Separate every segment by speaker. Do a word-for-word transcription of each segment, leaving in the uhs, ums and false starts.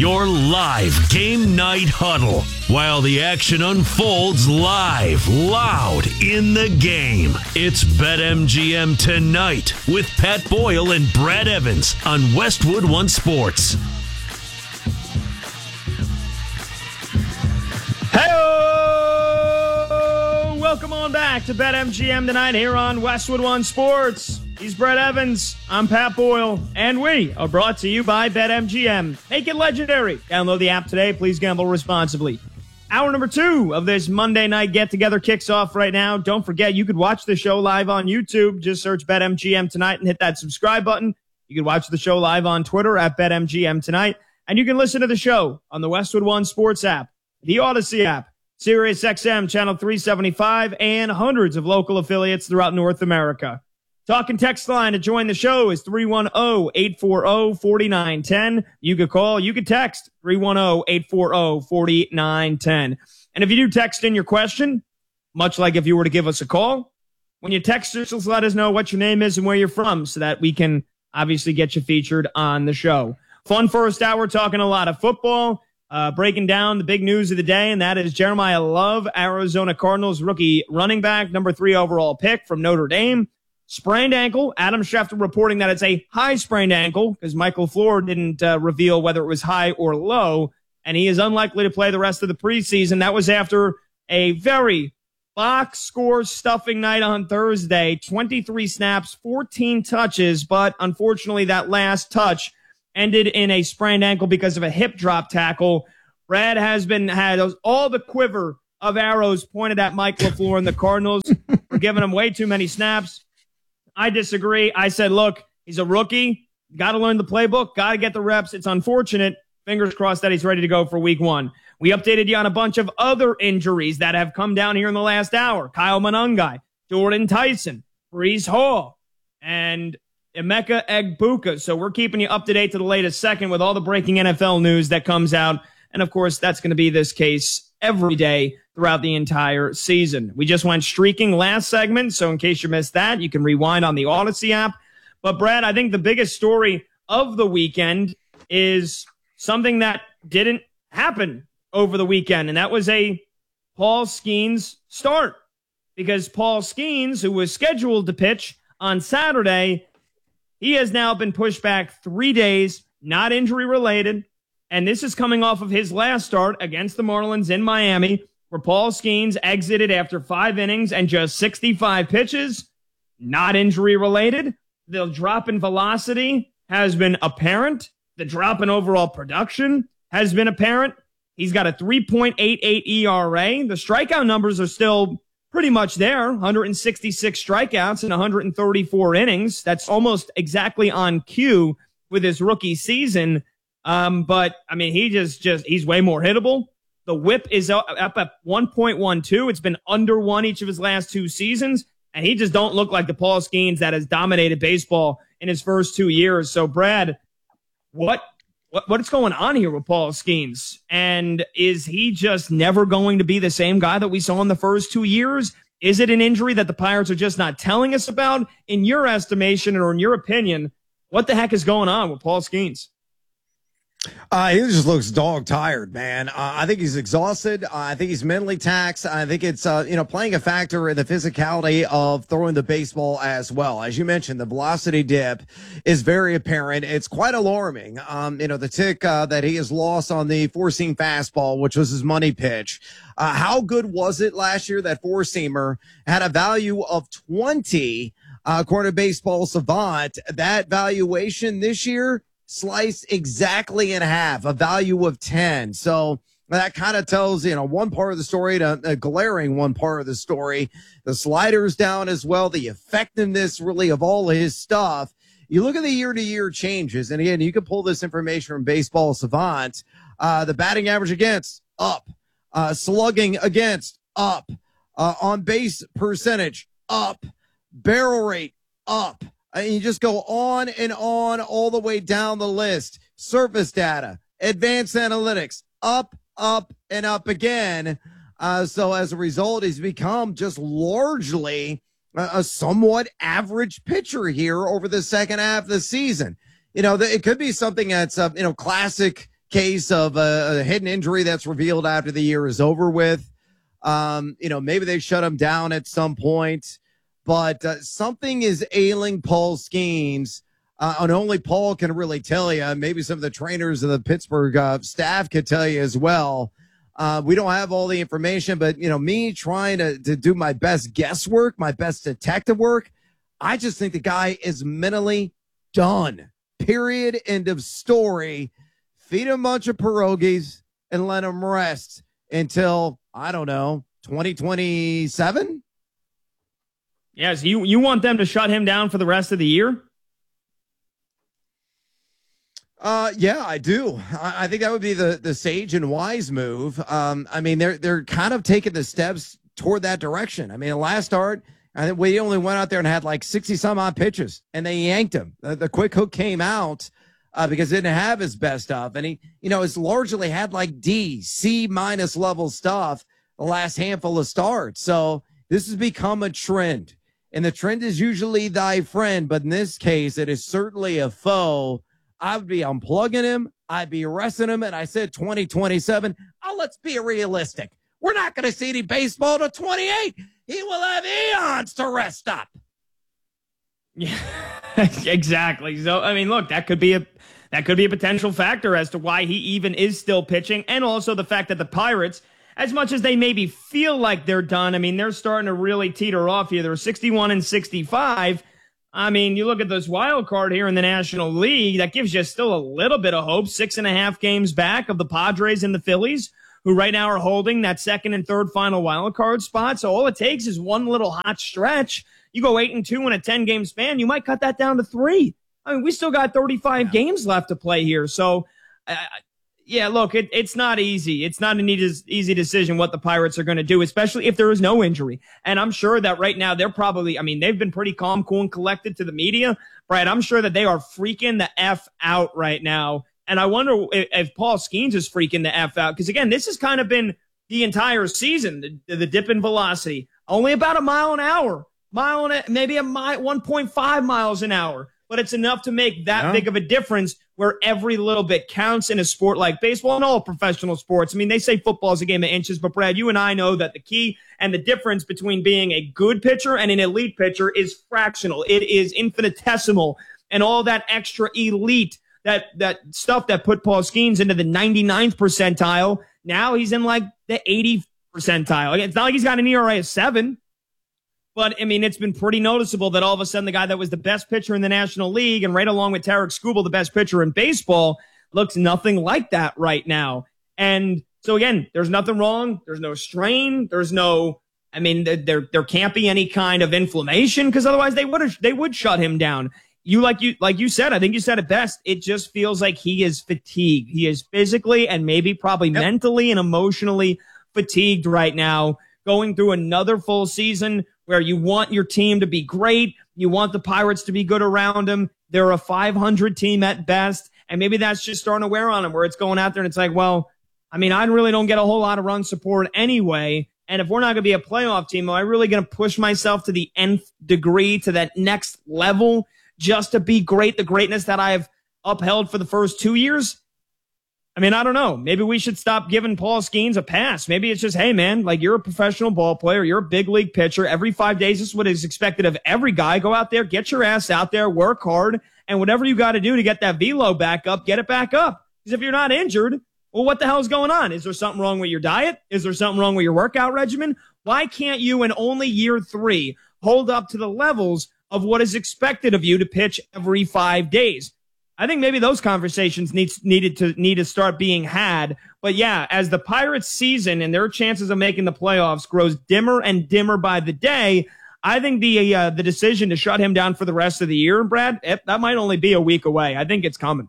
Speaker 1: your live game night huddle while the action unfolds live, loud in the game. It's BetMGM Tonight with Pat Boyle and Brad Evans on Westwood One Sports.
Speaker 2: Hey, welcome on back to BetMGM Tonight here on Westwood One Sports. He's Brad Evans. I'm Pat Boyle. And we are brought to you by BetMGM. Make it legendary. Download the app today. Please gamble responsibly. Hour number two of this Monday night get-together kicks off right now. Don't forget, you could watch the show live on YouTube. Just search BetMGM Tonight and hit that subscribe button. You can watch the show live on Twitter at BetMGM Tonight. And you can listen to the show on the Westwood One Sports app, the Odyssey app, Sirius X M Channel three seventy-five, and hundreds of local affiliates throughout North America. Talking text line to join the show is three one zero, eight four zero, four nine one zero. You could call, you could text three one zero, eight four zero, four nine one zero. And if you do text in your question, much like if you were to give us a call, when you text us, just let us know what your name is and where you're from so that we can obviously get you featured on the show. Fun first hour, talking a lot of football, uh, breaking down the big news of the day, and that is Jeremiah Love, Arizona Cardinals rookie running back, number three overall pick from Notre Dame. Sprained ankle. Adam Schefter reporting that it's a high sprained ankle because Michael LaFleur didn't uh, reveal whether it was high or low, and he is unlikely to play the rest of the preseason. That was after a very box score stuffing night on Thursday. twenty-three snaps, fourteen touches, but unfortunately that last touch ended in a sprained ankle because of a hip drop tackle. Brad has been had all the quiver of arrows pointed at Mike LaFleur and the Cardinals for giving him way too many snaps. I disagree. I said, look, he's a rookie. Got to learn the playbook. Got to get the reps. It's unfortunate. Fingers crossed that he's ready to go for week one. We updated you on a bunch of other injuries that have come down here in the last hour. Kyle Monangai, Jordan Tyson, Breece Hall, and Emeka Egbuka. So we're keeping you up to date to the latest second with all the breaking N F L news that comes out. And, of course, that's going to be this case every day throughout the entire season. We just went streaking last segment, so in case you missed that, you can rewind on the Odyssey app. But, Brad, I think the biggest story of the weekend is something that didn't happen over the weekend, and that was a Paul Skeens start. Because Paul Skeens, who was scheduled to pitch on Saturday, he has now been pushed back three days, not injury-related. And this is coming off of his last start against the Marlins in Miami, where Paul Skeens exited after five innings and just sixty-five pitches, not injury-related. The drop in velocity has been apparent. The drop in overall production has been apparent. He's got a three point eight eight E R A. The strikeout numbers are still pretty much there, one hundred sixty-six strikeouts in one hundred thirty-four innings. That's almost exactly on cue with his rookie season. Um, but, I mean, he just, just he's way more hittable. The whip is up, up at one point one two. It's been under one each of his last two seasons. And he just don't look like the Paul Skeens that has dominated baseball in his first two years. So, Brad, what, what what's going on here with Paul Skeens? And is he just never going to be the same guy that we saw in the first two years? Is it an injury that the Pirates are just not telling us about? In your estimation or in your opinion, what the heck is going on with Paul Skeens?
Speaker 3: Uh, he just looks dog tired, man. Uh, I think he's exhausted. Uh, I think he's mentally taxed. I think it's, uh, you know, playing a factor in the physicality of throwing the baseball as well. As you mentioned, the velocity dip is very apparent. It's quite alarming. Um, you know, the tick uh, that he has lost on the four-seam fastball, which was his money pitch. Uh, how good was it last year? That four-seamer had a value of twenty, uh, according to Baseball Savant. That valuation this year sliced exactly in half, a value of ten. So that kind of tells, you know, one part of the story, to a glaring one part of the story. The sliders down as well, the effectiveness really of all his stuff. You look at the year-to-year changes, and again, you can pull this information from Baseball Savant. Uh, the batting average against, up. Uh, slugging against, up. Uh, on base percentage, up. Barrel rate, up. And you just go on and on all the way down the list. Surface data, advanced analytics, up, up, and up again. Uh, so as a result, he's become just largely a, a somewhat average pitcher here over the second half of the season. You know, the, it could be something that's, uh, you know, classic case of a, a hidden injury that's revealed after the year is over with. Um, you know, maybe they shut him down at some point, but uh, something is ailing Paul Skeens. Uh, and only Paul can really tell you. Maybe some of the trainers of the Pittsburgh uh, staff could tell you as well. Uh, we don't have all the information, but, you know, me trying to, to do my best guesswork, my best detective work, I just think the guy is mentally done. Period. End of story. Feed him a bunch of pierogies and let him rest until, I don't know, twenty twenty-seven?
Speaker 2: Yes, you, you want them to shut him down for the rest of the year?
Speaker 3: Uh, yeah, I do. I, I think that would be the, the sage and wise move. Um, I mean, they're they're kind of taking the steps toward that direction. I mean, the last start, I think we only went out there and had like sixty some odd pitches, and they yanked him. The, the quick hook came out uh, because it didn't have his best stuff, and he, you know, has largely had like D, C minus level stuff the last handful of starts. So this has become a trend, and the trend is usually thy friend, but in this case, it is certainly a foe. I would be unplugging him. I'd be arresting him. And I said twenty twenty-seven. Oh, let's be realistic. We're not going to see any baseball to twenty-eight. He will have eons to rest up.
Speaker 2: Yeah, exactly. So, I mean, look, that could be a that could be a potential factor as to why he even is still pitching. And also the fact that the Pirates, as much as they maybe feel like they're done, I mean, they're starting to really teeter off here. They're sixty-one and sixty-five. I mean, you look at this wild card here in the National League, that gives you still a little bit of hope. Six and a half games back of the Padres and the Phillies, who right now are holding that second and third final wild card spot. So all it takes is one little hot stretch. You go eight and two in a ten game span, you might cut that down to three. I mean, we still got thirty-five yeah. games left to play here. So, uh, yeah, look, it, it's not easy. It's not an easy, easy decision what the Pirates are going to do, especially if there is no injury. And I'm sure that right now they're probably, I mean, they've been pretty calm, cool, and collected to the media. Brad, I'm sure that they are freaking the F out right now. And I wonder if, if Paul Skeens is freaking the F out. Because, again, this has kind of been the entire season, the, the dip in velocity. Only about a mile an hour, mile and a, maybe a mile, one point five miles an hour. But it's enough to make that yeah. big of a difference where every little bit counts in a sport like baseball and all professional sports. I mean, they say football is a game of inches, but Brad, you and I know that the key and the difference between being a good pitcher and an elite pitcher is fractional. It is infinitesimal, and all that extra elite, that, that stuff that put Paul Skeens into the ninety-ninth percentile, now he's in like the eightieth percentile. It's not like he's got an E R A of seven. But, I mean, it's been pretty noticeable that all of a sudden the guy that was the best pitcher in the National League and right along with Tarek Skubal, the best pitcher in baseball, looks nothing like that right now. And so, again, there's nothing wrong. There's no strain. There's no, I mean, there there can't be any kind of inflammation because otherwise they would they would shut him down. You like you like you said, I think you said it best. It just feels like he is fatigued. He is physically and maybe probably yep. mentally and emotionally fatigued right now, going through another full season where you want your team to be great. You want the Pirates to be good around them. They're a five hundred team at best. And maybe that's just starting to wear on them where it's going out there and it's like, well, I mean, I really don't get a whole lot of run support anyway. And if we're not going to be a playoff team, am I really going to push myself to the nth degree, to that next level just to be great, the greatness that I've upheld for the first two years? I mean, I don't know. Maybe we should stop giving Paul Skeens a pass. Maybe it's just, hey, man, like you're a professional ball player. You're a big league pitcher. Every five days, this is what is expected of every guy. Go out there, get your ass out there, work hard, and whatever you got to do to get that velo back up, get it back up. Because if you're not injured, well, what the hell is going on? Is there something wrong with your diet? Is there something wrong with your workout regimen? Why can't you in only year three hold up to the levels of what is expected of you to pitch every five days? I think maybe those conversations needs needed to need to start being had. But yeah, as the Pirates season and their chances of making the playoffs grows dimmer and dimmer by the day, I think the uh, the decision to shut him down for the rest of the year, Brad, it, that might only be a week away. I think it's coming.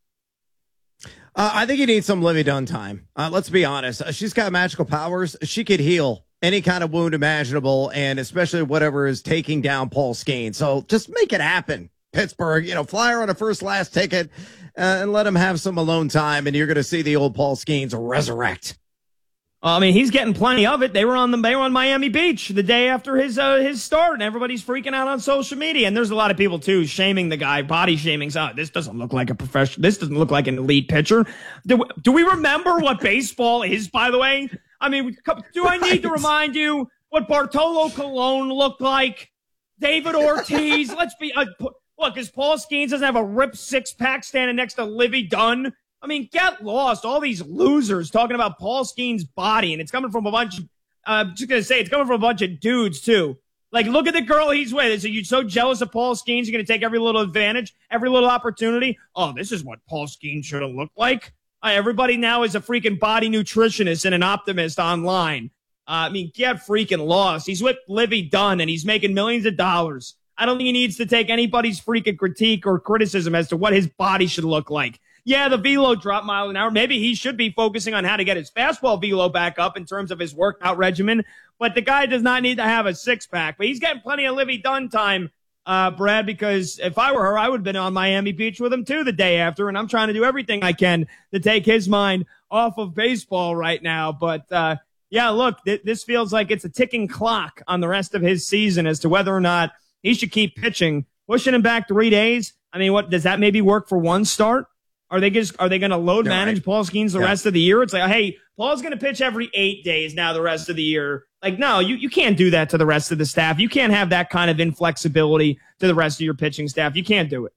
Speaker 3: Uh, I think he needs some Livy Dunn time. Uh, let's be honest. Uh, she's got magical powers. She could heal any kind of wound imaginable, and especially whatever is taking down Paul Skeens. So just make it happen. Pittsburgh, you know, fly her on a first last ticket uh, and let him have some alone time, and you're going to see the old Paul Skeens resurrect.
Speaker 2: I mean, he's getting plenty of it. They were on the they were on Miami Beach the day after his uh, his start, and everybody's freaking out on social media. And there's a lot of people too shaming the guy, body shaming. Oh, this doesn't look like a professional. This doesn't look like an elite pitcher. Do, do we remember what baseball is? By the way, I mean, do I need to remind you what Bartolo Colon looked like? David Ortiz. Let's be uh, look. Is Paul Skeens doesn't have a ripped six pack standing next to Livy Dunn? I mean, get lost. All these losers talking about Paul Skeens' body, and it's coming from a bunch of, uh, I'm just going to say, it's coming from a bunch of dudes, too. Like, look at the girl he's with. Is you so jealous of Paul Skeens, you're going to take every little advantage, every little opportunity? Oh, this is what Paul Skeens should have looked like. Uh, everybody now is a freaking body nutritionist and an optimist online. Uh, I mean, get freaking lost. He's with Livy Dunn, and he's making millions of dollars. I don't think he needs to take anybody's freaking critique or criticism as to what his body should look like. Yeah, the velo dropped mile an hour. Maybe he should be focusing on how to get his fastball velo back up in terms of his workout regimen. But the guy does not need to have a six-pack. But he's getting plenty of Livy Dunn time, uh, Brad, because if I were her, I would have been on Miami Beach with him, too, the day after. And I'm trying to do everything I can to take his mind off of baseball right now. But, uh, yeah, look, th- this feels like it's a ticking clock on the rest of his season as to whether or not he should keep pitching. Pushing him back three days, I mean, what does that maybe work for one start? Are they just are they going to load
Speaker 3: no,
Speaker 2: manage
Speaker 3: right.
Speaker 2: Paul Skeens the yeah. rest of the year? It's like, hey, Paul's going to pitch every eight days now the rest of the year. Like, no, you, you can't do that to the rest of the staff. You can't have that kind of inflexibility to the rest of your pitching staff. You can't do it.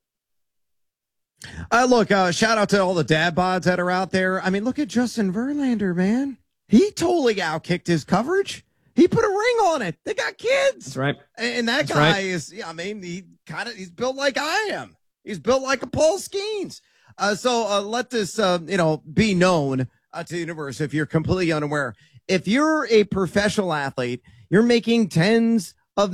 Speaker 3: Uh, look, uh, shout out to all the dad bods that are out there. I mean, look at Justin Verlander, man. He totally outkicked his coverage. He put a ring on it. They got kids.
Speaker 2: That's right.
Speaker 3: And that
Speaker 2: That's
Speaker 3: guy
Speaker 2: right.
Speaker 3: is, yeah, I mean, he kind of, he's built like I am. He's built like a Paul Skeens. Uh, so uh, let this, uh, you know, be known uh, to the universe if you're completely unaware. If you're a professional athlete, you're making tens